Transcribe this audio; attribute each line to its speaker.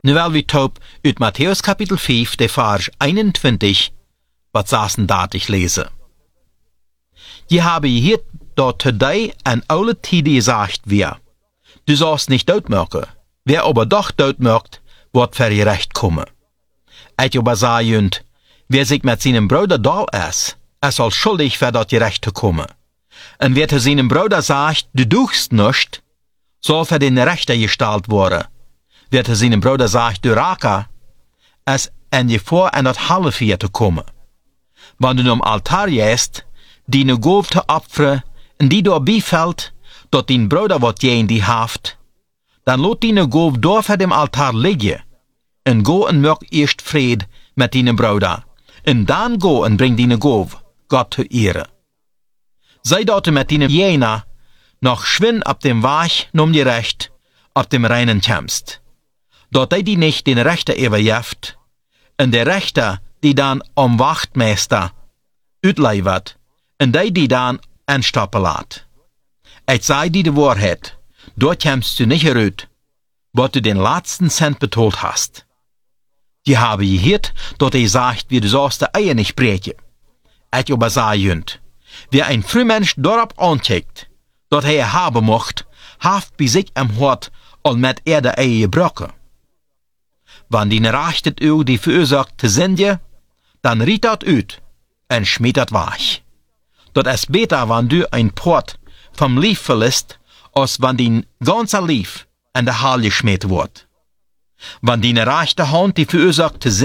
Speaker 1: Nu wel wie taub uit Matthäus kapitel 5, de Vers 21, wat 36 lese. Je habe hier dort today en alle Tide gesagt wir. Du sollst nicht doodmerken. Wer aber doch doodmerkt, wird für je recht kommen. Et aber sagend, wer sich mit seinem Bruder dal ist, soll schuldig für dat je recht te kommen. En wer zu seinem Bruder sagt, du duchst nicht, soll für den Rechter gestalt worden. Wer zu seinem Bruder sagt, du Raker, es en je vor en dat halve vier te kommen. Wenn du am Altar gehst, die ne Gove te opferen, en die door bifällt, dat din Bruder wat je in die haft, dan lot die ne Gove door voor dem Altar liggen, en go en maak eerst vrede met die Bruder, en dan go en bring die ne Gove Gott te ere. Sei dort met die jena noch schwinn op dem Weg nom die Recht, op dem reinen kämpst. Dort die nicht den Rechter überjeft, en der Rechter, die dan om Wachtmeister uitlevert, en die dan anstoppen laat. Ik zei die de Wahrheit, dort kämpst du nicht eruit, wat du den letzten Cent betolt hast. Die habe gehört, dort sagt, wie du sollst de Eier nicht breken. Ik aber sagend, wer ein Frühmensch dorop aankijkt, dat hij haben mocht, haft bij zich am Hort al met de Eier gebroken. Wann die rechtet u die veroorzaakt te zindje, dan riet dat uit en schmiet dat weg. Dat is beter, wann du ein Port vom Lief verlässt, als wann din ganzer Lief an der Halle geschmiert wordt. Wann die rechte Hand die veroorzaakt te